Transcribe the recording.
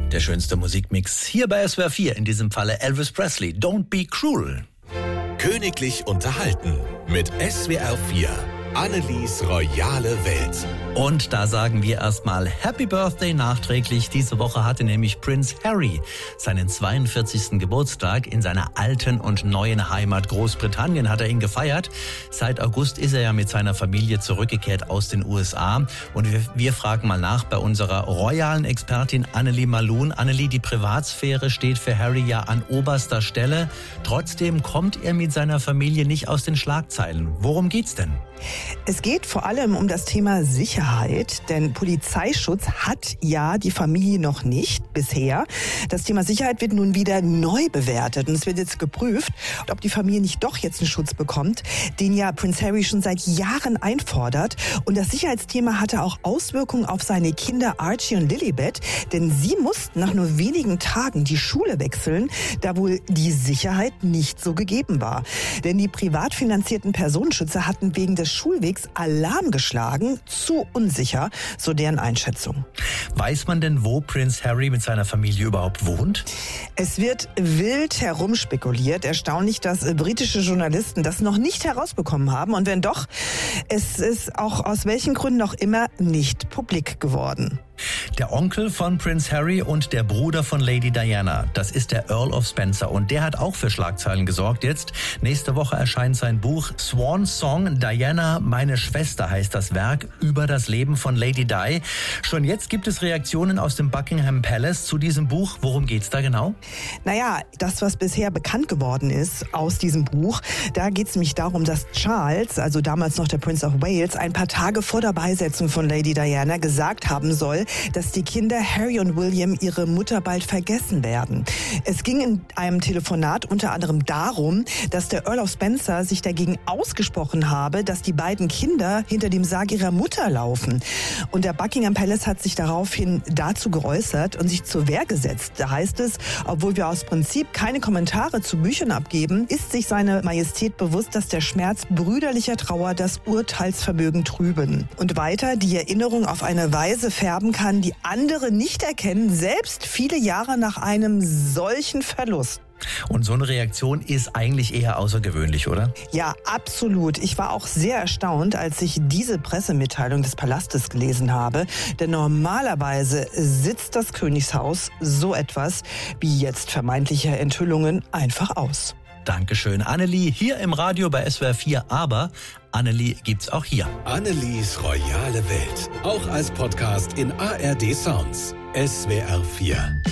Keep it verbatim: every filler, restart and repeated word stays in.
Der schönste Musikmix hier bei S W R vier, in diesem Falle Elvis Presley, Don't Be Cruel. Königlich unterhalten mit S W R vier. Annelies royale Welt. Und da sagen wir erstmal Happy Birthday nachträglich. Diese Woche hatte nämlich Prinz Harry seinen zweiundvierzigsten Geburtstag. In seiner alten und neuen Heimat Großbritannien hat er ihn gefeiert. Seit August ist er ja mit seiner Familie zurückgekehrt aus den U S A. Und wir, wir fragen mal nach bei unserer royalen Expertin Annelie Malun. Annelie, die Privatsphäre steht für Harry ja an oberster Stelle. Trotzdem kommt er mit seiner Familie nicht aus den Schlagzeilen. Worum geht's denn? Es geht vor allem um das Thema Sicherheit, denn Polizeischutz hat ja die Familie noch nicht bisher. Das Thema Sicherheit wird nun wieder neu bewertet und es wird jetzt geprüft, ob die Familie nicht doch jetzt einen Schutz bekommt, den ja Prinz Harry schon seit Jahren einfordert. Und das Sicherheitsthema hatte auch Auswirkungen auf seine Kinder Archie und Lilibet, denn sie mussten nach nur wenigen Tagen die Schule wechseln, da wohl die Sicherheit nicht so gegeben war. Denn die privat finanzierten Personenschützer hatten wegen des Schulwegs Alarm geschlagen, zu unsicher, so deren Einschätzung. Weiß man denn, wo Prinz Harry mit seiner Familie überhaupt wohnt? Es wird wild herumspekuliert. Erstaunlich, dass britische Journalisten das noch nicht herausbekommen haben. Und wenn doch, es ist auch aus welchen Gründen auch immer nicht publik geworden. Der Onkel von Prinz Harry und der Bruder von Lady Diana, das ist der Earl of Spencer und der hat auch für Schlagzeilen gesorgt. Jetzt, nächste Woche erscheint sein Buch Swan Song, Diana, meine Schwester heißt das Werk, über das Leben von Lady Di. Schon jetzt gibt es Reaktionen aus dem Buckingham Palace zu diesem Buch. Worum geht's da genau? Naja, das, was bisher bekannt geworden ist aus diesem Buch, da geht es nämlich darum, dass Charles, also damals noch der Prince of Wales, ein paar Tage vor der Beisetzung von Lady Diana gesagt haben soll, dass die Kinder Harry und William ihre Mutter bald vergessen werden. Es ging in einem Telefonat unter anderem darum, dass der Earl of Spencer sich dagegen ausgesprochen habe, dass die beiden Kinder hinter dem Sarg ihrer Mutter laufen. Und der Buckingham Palace hat sich daraufhin dazu geäußert und sich zur Wehr gesetzt. Da heißt es, obwohl wir aus Prinzip keine Kommentare zu Büchern abgeben, ist sich seine Majestät bewusst, dass der Schmerz brüderlicher Trauer das Urteilsvermögen trüben. Und weiter, die Erinnerung auf eine Weise färben kann, die andere nicht erkennen, selbst viele Jahre nach einem solchen Verlust. Und so eine Reaktion ist eigentlich eher außergewöhnlich, oder? Ja, absolut. Ich war auch sehr erstaunt, als ich diese Pressemitteilung des Palastes gelesen habe. Denn normalerweise sitzt das Königshaus so etwas wie jetzt vermeintliche Enthüllungen einfach aus. Dankeschön, Annelie, hier im Radio bei S W R vier, aber Annelie gibt's auch hier. Annelies royale Welt, auch als Podcast in A R D Sounds. S W R vier.